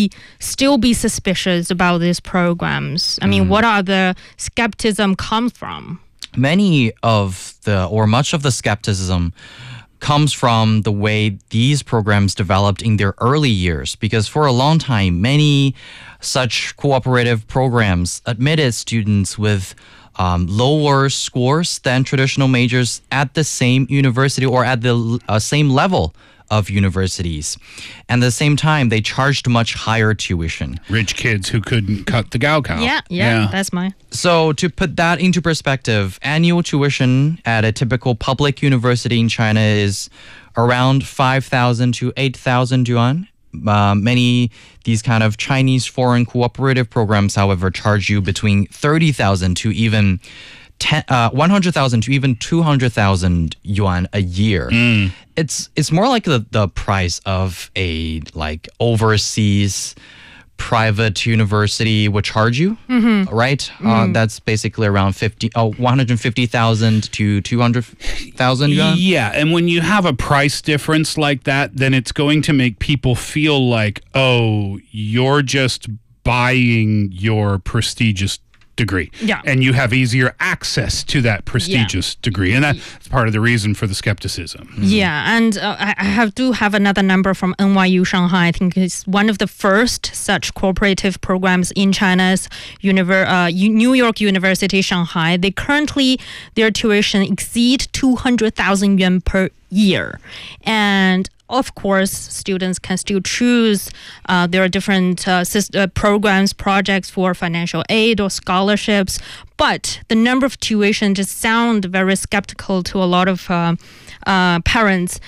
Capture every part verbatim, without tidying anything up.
we still be suspicious about these programs? I mean, mm. what are the skepticism come from? Many of the, or much of the skepticism comes from the way these programs developed in their early years, because for a long time, many such cooperative programs admitted students with um, lower scores than traditional majors at the same university or at the uh, same level of universities. And at the same time, they charged much higher tuition. Rich kids who couldn't cut the gaokao. Yeah, yeah, yeah, that's my. So to put that into perspective, annual tuition at a typical public university in China is around five thousand to eight thousand yuan. Uh, many these kind of Chinese foreign cooperative programs, however, charge you between thirty thousand to even ten, uh, one hundred thousand to even two hundred thousand yuan a year. Mm. It's it's more like the, the price of a like overseas private university would charge you, mm-hmm. right? Mm. Uh, that's basically around fifty, oh, one hundred fifty thousand to two hundred thousand yuan. Yeah, and when you have a price difference like that, then it's going to make people feel like, oh, you're just buying your prestigious degree. Yeah. And you have easier access to that prestigious yeah. degree. And that's part of the reason for the skepticism. Mm-hmm. Yeah. And uh, I have do have another number from N Y U Shanghai. I think it's one of the first such cooperative programs in China's univer- uh, New York University, Shanghai. They currently, their tuition exceed two hundred thousand yuan per year. And of course, students can still choose. Uh, there are different uh, syst- uh, programs, projects for financial aid or scholarships. But the number of tuition just sound very skeptical to a lot of uh, uh, parents.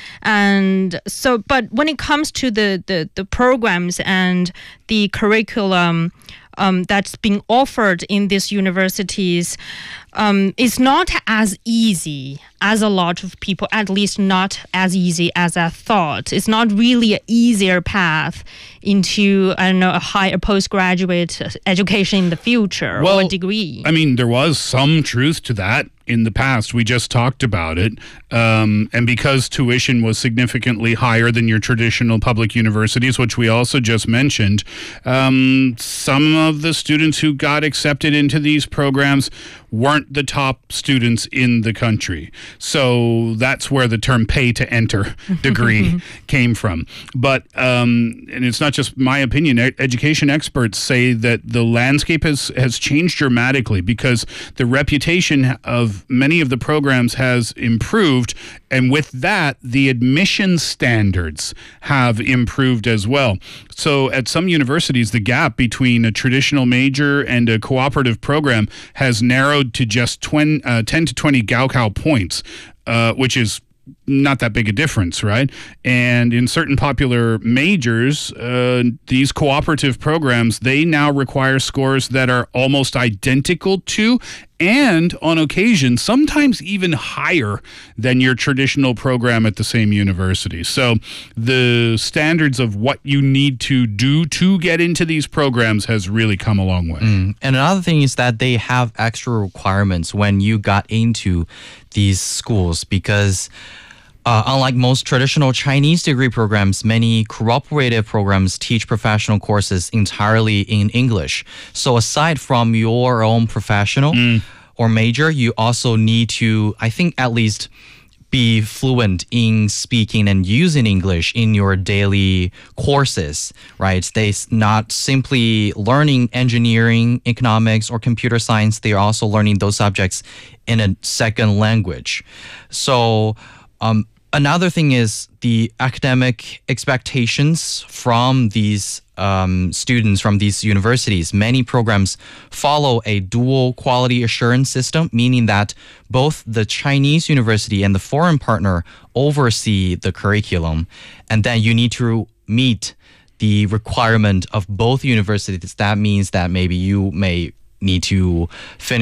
And so, but when it comes to the, the, the programs and the curriculum um, that's being offered in these universities, um, it's not as easy as a lot of people, at least not as easy as I thought. It's not really an easier path into, I don't know, a higher postgraduate education in the future well, or a degree. I mean, there was some truth to that in the past. We just talked about it. Um, and because tuition was significantly higher than your traditional public universities, which we also just mentioned, um, some of the students who got accepted into these programs weren't the top students in the country. So that's where the term pay to enter degree came from. But, um, and it's not just my opinion, e- education experts say that the landscape has, has changed dramatically because the reputation of many of the programs has improved. And with that, the admission standards have improved as well. So at some universities, the gap between a traditional major and a cooperative program has narrowed to just twenty, uh, ten to twenty Gaokao points, uh, which is not that big a difference, right? And in certain popular majors, uh, these cooperative programs, they now require scores that are almost identical to, and on occasion, sometimes even higher than your traditional program at the same university. So the standards of what you need to do to get into these programs has really come a long way. Mm. And another thing is that they have extra requirements when you got into these schools because Uh, unlike most traditional Chinese degree programs, many cooperative programs teach professional courses entirely in English. So aside from your own professional mm. or major, you also need to, I think, at least be fluent in speaking and using English in your daily courses, right? They're not simply learning engineering, economics, or computer science. They're also learning those subjects in a second language. So Um, another thing is the academic expectations from these um, students from these universities. Many programs follow a dual quality assurance system, meaning that both the Chinese university and the foreign partner oversee the curriculum. And then you need to meet the requirement of both universities. That means that maybe you may need to finish